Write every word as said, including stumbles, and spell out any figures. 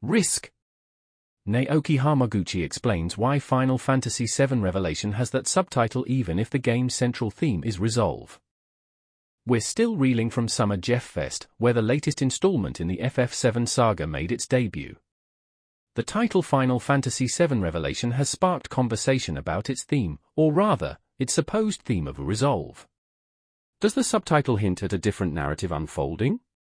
Risk. Naoki Hamaguchi explains why Final Fantasy seven Revelation has that subtitle even if the game's central theme is resolve. We're still reeling from Summer Jeff Fest, where the latest installment in the F F seven saga made its debut. The title Final Fantasy seven Revelation has sparked conversation about its theme, or rather, its supposed theme of resolve. Does the subtitle hint at a different narrative unfolding?